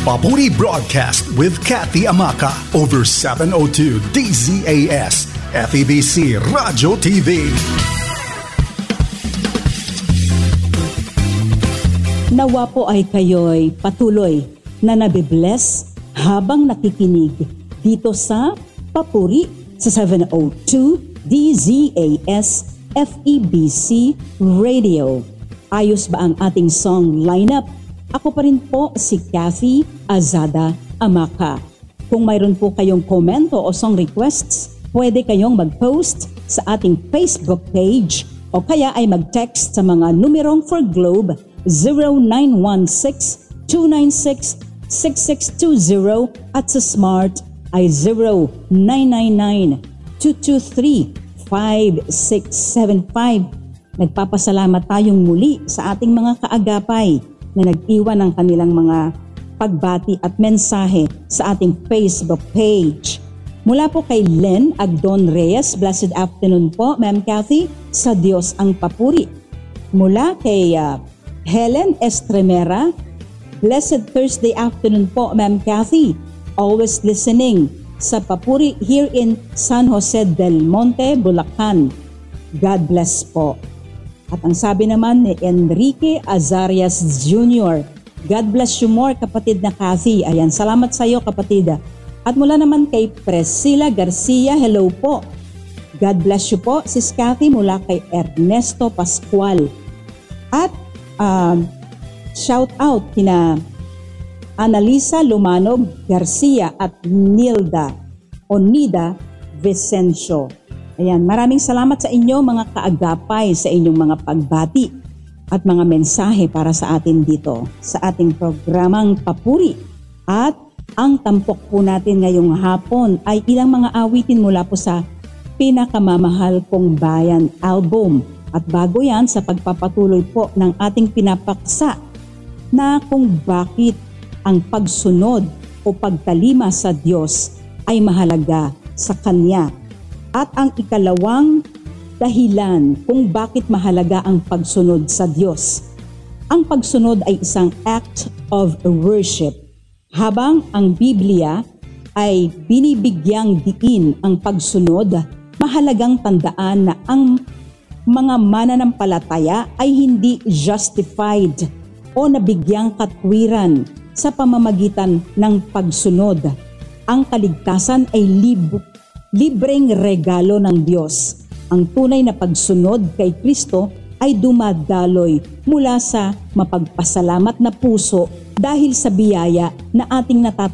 Papuri Broadcast with Kathy Amaka over 702 DZAS, FEBC Radio TV. Nawa po ay kayo'y patuloy na nabibless habang nakikinig dito sa Papuri sa 702 DZAS FEBC Radio. Ayos ba ang ating song lineup? Ako pa rin po si Kathy Azada Amaka. Kung mayroon po kayong komento o song requests, pwede kayong mag-post sa ating Facebook page o kaya ay mag-text sa mga numerong for Globe 0916-296-6620 at sa Smart ay 0999-223-5675. Nagpapasalamat tayong muli sa ating mga kaagapay na nag-iwan ng kanilang mga pagbati at mensahe sa ating Facebook page. Mula po kay Len Agdon Reyes, blessed afternoon po, Ma'am Kathy, sa Diyos ang papuri. Mula kay Helen Estremera, blessed Thursday afternoon po, Ma'am Kathy, always listening sa papuri here in San Jose del Monte, Bulacan. God bless po. At ang sabi naman ni Enrique Azarias Jr., God bless you more, kapatid na Kathy. Ayan, salamat sa iyo, kapatid. At mula naman kay Priscilla Garcia, hello po. God bless you po, Sis Kathy, mula kay Ernesto Pascual. At shout out kina Analisa Lumanog Garcia at Nida Vicencio. Ayan, maraming salamat sa inyo mga kaagapay sa inyong mga pagbati at mga mensahe para sa atin dito sa ating programang Papuri. At ang tampok po natin ngayong hapon ay ilang mga awitin mula po sa Pinakamamahal Kong Bayan album. At bago yan, sa pagpapatuloy po ng ating pinapaksa na kung bakit ang pagsunod o pagtalima sa Diyos ay mahalaga sa Kanya. At ang ikalawang dahilan kung bakit mahalaga ang pagsunod sa Diyos. Ang pagsunod ay isang act of worship. Habang ang Biblia ay binibigyang diin ang pagsunod, mahalagang tandaan na ang mga mananampalataya ay hindi justified o nabigyang katwiran sa pamamagitan ng pagsunod. Ang kaligtasan ay libreng regalo ng Diyos. Ang tunay na pagsunod kay Kristo ay dumadaloy mula sa mapagpasalamat na puso dahil sa biyaya na ating